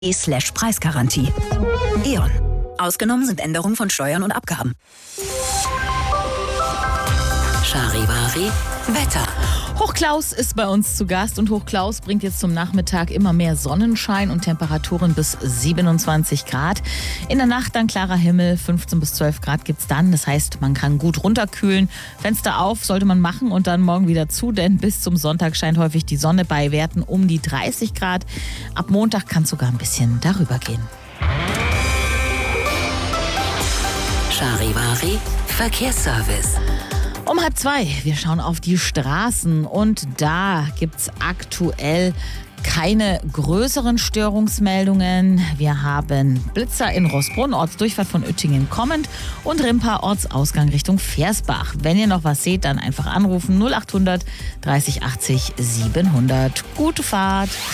E/Preisgarantie. E.ON. Ausgenommen sind Änderungen von Steuern und Abgaben. Charivari Wetter. Hochklaus ist bei uns zu Gast und Hochklaus bringt jetzt zum Nachmittag immer mehr Sonnenschein und Temperaturen bis 27 Grad. In der Nacht dann klarer Himmel, 15 bis 12 Grad gibt's dann. Das heißt, man kann gut runterkühlen. Fenster auf sollte man machen und dann morgen wieder zu, denn bis zum Sonntag scheint häufig die Sonne bei Werten um die 30 Grad. Ab Montag kann es sogar ein bisschen darüber gehen. Charivari Verkehrsservice. Um 1:30, wir schauen auf die Straßen und da gibt's aktuell keine größeren Störungsmeldungen. Wir haben Blitzer in Roßbrunn, Ortsdurchfahrt von Uettingen kommend und Rimpa, Ortsausgang Richtung Versbach. Wenn ihr noch was seht, dann einfach anrufen 0800 30 80 700. Gute Fahrt!